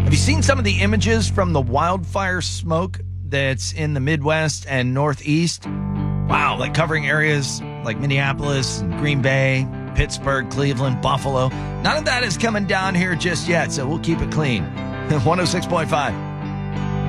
Have you seen some of the images from the wildfire smoke that's in the Midwest and Northeast? Wow, like covering areas like Minneapolis and Green Bay, Pittsburgh, Cleveland, Buffalo. None of that is coming down here just yet, so we'll keep it clean. 106.5